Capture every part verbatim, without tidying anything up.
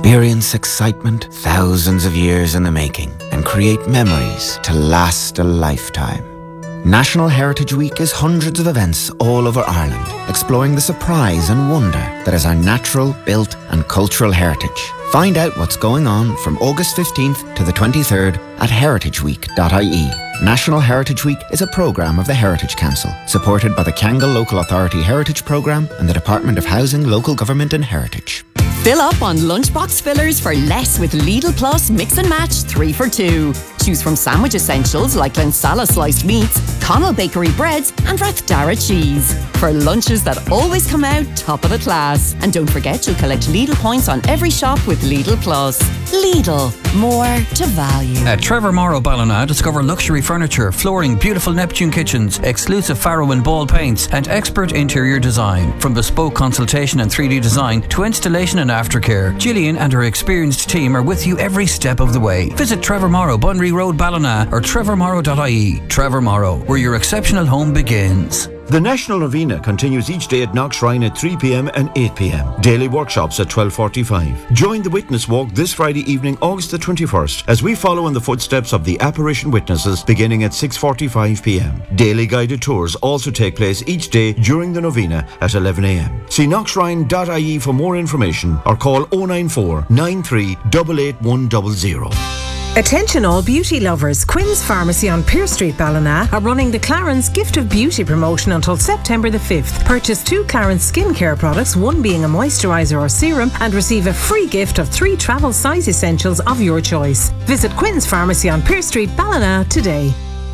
Experience excitement thousands of years in the making and create memories to last a lifetime. National Heritage Week is hundreds of events all over Ireland, exploring the surprise and wonder that is our natural, built and cultural heritage. Find out what's going on from August fifteenth to the twenty-third at heritage week dot I E. National Heritage Week is a programme of the Heritage Council, supported by the Kangal Local Authority Heritage Programme and the Department of Housing, Local Government and Heritage. Fill up on lunchbox fillers for less with Lidl Plus Mix and Match three for two. Choose from sandwich essentials like Glensala sliced meats, Connell Bakery breads and Rathdara cheese. For lunches that always come out top of the class. And don't forget you'll collect Lidl points on every shop with Lidl Plus. Lidl, more to value. At Trevor Morrow Ballina, discover luxury furniture, flooring, beautiful Neptune kitchens, exclusive Farrow and Ball paints and expert interior design. From bespoke consultation and three D design to installation and aftercare, Gillian and her experienced team are with you every step of the way. Visit Trevor Morrow, Bunry Road, Ballina or trevor morrow dot I E. Trevor Morrow, where your exceptional home begins. The National Novena continues each day at Knockshrine at three p.m. and eight p.m. Daily workshops at twelve forty-five. Join the Witness Walk this Friday evening, August the twenty-first, as we follow in the footsteps of the apparition witnesses beginning at six forty-five p.m. Daily guided tours also take place each day during the Novena at eleven a.m. See knockshrine dot I E for more information or call oh nine four, nine three eight eight one zero zero. Attention all beauty lovers, Quinn's Pharmacy on Pearse Street, Ballina are running the Clarence Gift of Beauty promotion until September the fifth. Purchase two Clarence skincare products, one being a moisturiser or serum, and receive a free gift of three travel size essentials of your choice. Visit Quinn's Pharmacy on Pearse Street, Ballina today.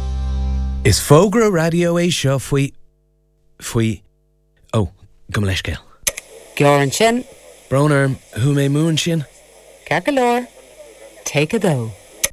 Is Fogra Radio A seo faoi faoi oh, go leis gael. Gioran sin. Broner, who may moon sin? Cagalore. Take a though.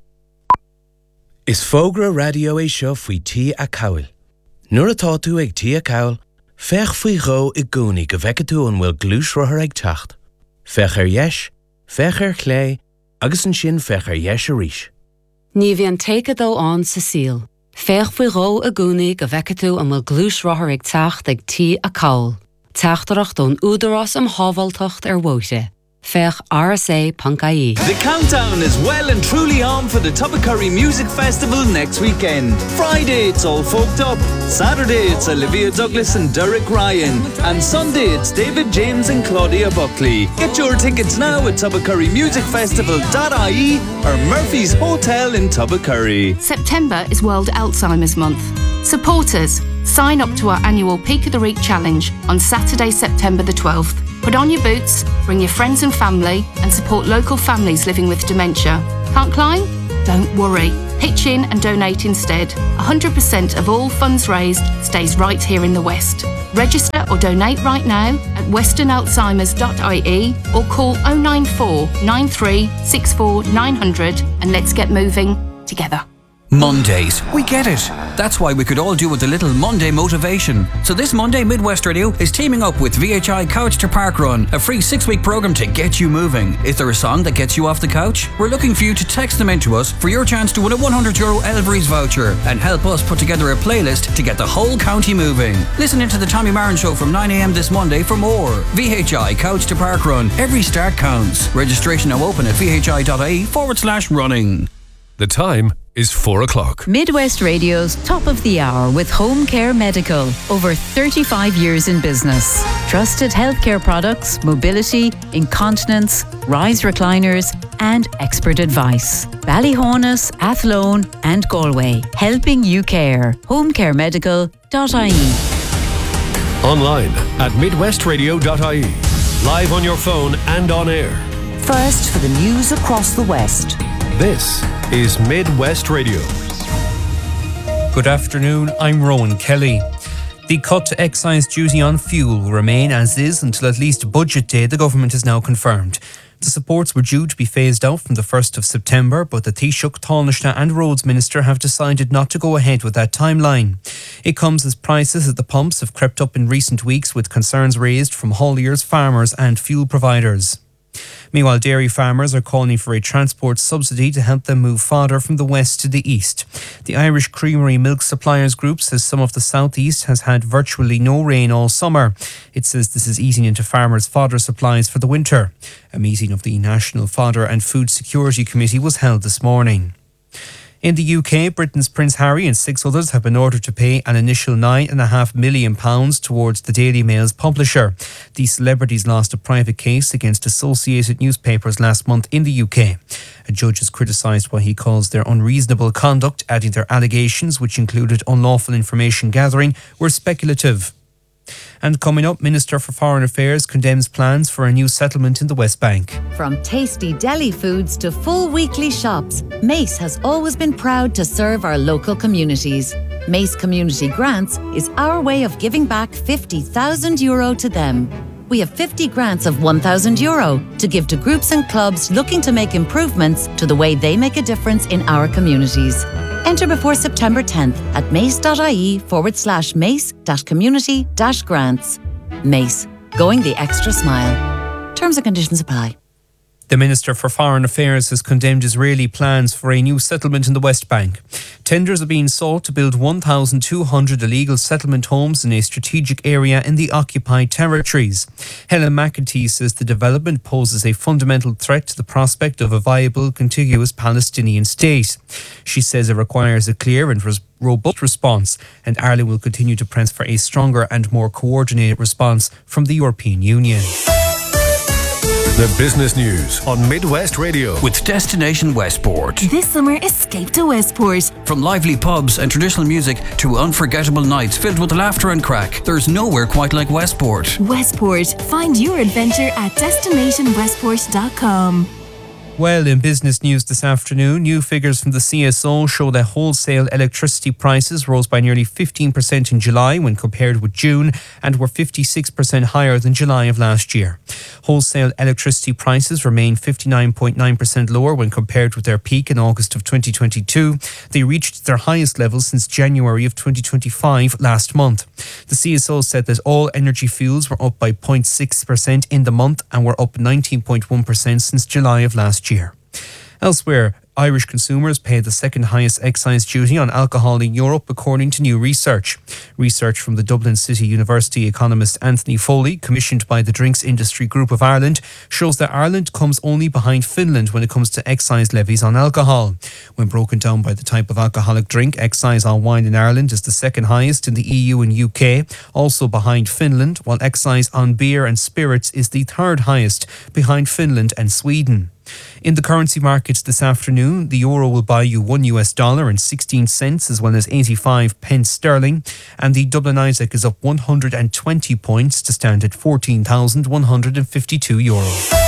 Is Fogra Radio A seo faoi tí a cawl. Nuair atá tú ag tí a cawl, fech faoi gho i gúni go bheice tú an bhfuil glúis rothair ag teacht. Fech ar yeis, fech ar chlé, agus an sin fech ar yeis a rís. Ní bhí an take a though an Cecile. Fech faoi gho a gúni go bheice tú an bhfuil glúis rothair ag teacht ag tí a cawl. Teachtarach don údarás am hábhaltacht ar bhóite. Fech R S A dot I E. The countdown is well and truly on for the Tubbacurry Music Festival next weekend. Friday it's All Folked Up. Saturday it's Olivia Douglas and Derek Ryan. And Sunday it's David James and Claudia Buckley. Get your tickets now at tubbacurry music festival dot I E or Murphy's Hotel in Tubbacurry. September is World Alzheimer's Month. Supporters, sign up to our annual Peak of the Week challenge on Saturday, September the twelfth. Put on your boots, bring your friends and family and support local families living with dementia. Can't climb? Don't worry. Pitch in and donate instead. one hundred percent of all funds raised stays right here in the West. Register or donate right now at western alzheimers dot I E or call oh nine four, nine three six four, nine hundred and let's get moving together. Mondays. We get it. That's why we could all do with a little Monday motivation. So this Monday, Midwest Radio is teaming up with V H I Couch to Park Run, a free six-week programme to get you moving. Is there a song that gets you off the couch? We're looking for you to text them into us for your chance to win a one hundred euro Elvery's voucher and help us put together a playlist to get the whole county moving. Listen into the Tommy Marin Show from nine a.m. this Monday for more. V H I Couch to Park Run. Every start counts. Registration now open at vhi dot I E forward slash running. The time is four o'clock. Midwest Radio's Top of the Hour with Home Care Medical. Over thirty-five years in business. Trusted healthcare products, mobility, incontinence, rise recliners and expert advice. Ballyhonus, Athlone and Galway. Helping you care. home care medical dot I E. Online at midwest radio dot I E. Live on your phone and on air. First for the news across the West. This is Midwest Radio. Good afternoon, I'm Rowan Kelly. The cut to excise duty on fuel will remain as is until at least budget day, the government has now confirmed. The supports were due to be phased out from the first of September, but the Taoiseach, Taoiseach and Roads Minister have decided not to go ahead with that timeline. It comes as prices at the pumps have crept up in recent weeks with concerns raised from hauliers, farmers and fuel providers. Meanwhile, dairy farmers are calling for a transport subsidy to help them move fodder from the west to the east. The Irish Creamery Milk Suppliers Group says some of the southeast has had virtually no rain all summer. It says this is eating into farmers' fodder supplies for the winter. A meeting of the National Fodder and Food Security Committee was held this morning. In the U K, Britain's Prince Harry and six others have been ordered to pay an initial nine point five million pounds towards the Daily Mail's publisher. The celebrities lost a private case against Associated Newspapers last month in the U K. A judge has criticised what he calls their unreasonable conduct, adding their allegations, which included unlawful information gathering, were speculative. And coming up, Minister for Foreign Affairs condemns plans for a new settlement in the West Bank. From tasty deli foods to full weekly shops, Mace has always been proud to serve our local communities. Mace Community Grants is our way of giving back fifty thousand euro to them. We have fifty grants of one thousand euro to give to groups and clubs looking to make improvements to the way they make a difference in our communities. Enter before September tenth at mace.ie forward slash mace dash community dash grants. Mace, going the extra smile. Terms and conditions apply. The Minister for Foreign Affairs has condemned Israeli plans for a new settlement in the West Bank. Tenders are being sought to build one thousand two hundred illegal settlement homes in a strategic area in the occupied territories. Helen McEntee says the development poses a fundamental threat to the prospect of a viable, contiguous Palestinian state. She says it requires a clear and res- robust response, and Ireland will continue to press for a stronger and more coordinated response from the European Union. The business news on Midwest Radio with Destination Westport. This summer, escape to Westport. From lively pubs and traditional music to unforgettable nights filled with laughter and crack, there's nowhere quite like Westport. Westport. Find your adventure at destination westport dot com. Well, in business news this afternoon, new figures from the C S O show that wholesale electricity prices rose by nearly fifteen percent in July when compared with June and were fifty-six percent higher than July of last year. Wholesale electricity prices remain fifty-nine point nine percent lower when compared with their peak in August of twenty twenty-two. They reached their highest level since January of twenty twenty-five last month. The C S O said that all energy fuels were up by zero point six percent in the month and were up nineteen point one percent since July of last year. year. Elsewhere, Irish consumers pay the second highest excise duty on alcohol in Europe, according to new research. Research from the Dublin City University economist Anthony Foley, commissioned by the Drinks Industry Group of Ireland, shows that Ireland comes only behind Finland when it comes to excise levies on alcohol. When broken down by the type of alcoholic drink, excise on wine in Ireland is the second highest in the E U and U K, also behind Finland, while excise on beer and spirits is the third highest, behind Finland and Sweden. In the currency markets this afternoon, the euro will buy you one U S dollar and sixteen cents as well as eighty-five pence sterling, and the Dublin Isaac is up one hundred twenty points to stand at fourteen thousand one hundred fifty-two euro.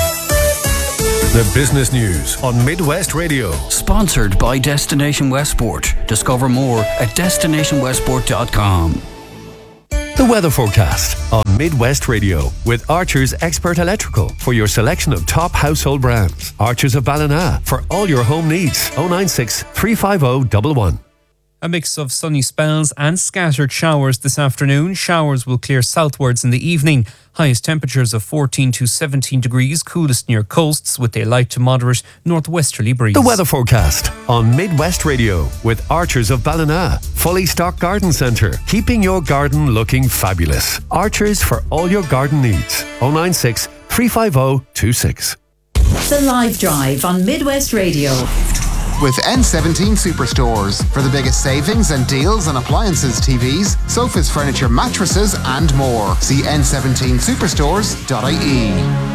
The business news on Midwest Radio. Sponsored by Destination Westport. Discover more at destination westport dot com. The weather forecast on Midwest Radio with Archer's Expert Electrical for your selection of top household brands. Archer's of Ballina for all your home needs. oh nine six, three five oh, one one. A mix of sunny spells and scattered showers this afternoon. Showers will clear southwards in the evening. Highest temperatures of fourteen to seventeen degrees, coolest near coasts with a light to moderate northwesterly breeze. The weather forecast on Midwest Radio with Archers of Ballina. Fully stocked garden centre, keeping your garden looking fabulous. Archers for all your garden needs. oh nine six, three five oh, two six. The Live Drive on Midwest Radio. With N seventeen Superstores for the biggest savings and deals on appliances, T Vs, sofas, furniture, mattresses and more. See N seventeen superstores dot I E.